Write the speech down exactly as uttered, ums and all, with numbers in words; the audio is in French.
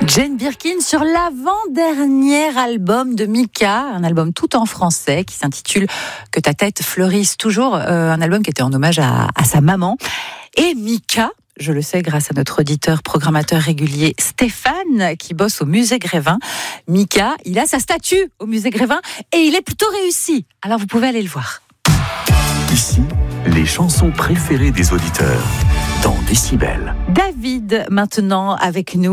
Jane Birkin sur l'avant-dernier album de Mika, un album tout en français qui s'intitule « Que ta tête fleurisse toujours », euh, un album qui était en hommage à, à sa maman. Et Mika, je le sais grâce à notre auditeur programmateur régulier Stéphane qui bosse au musée Grévin. Mika, il a sa statue au musée Grévin et il est plutôt réussi. Alors vous pouvez aller le voir. Ici, les chansons préférées des auditeurs dans Décibel. David, maintenant avec nous.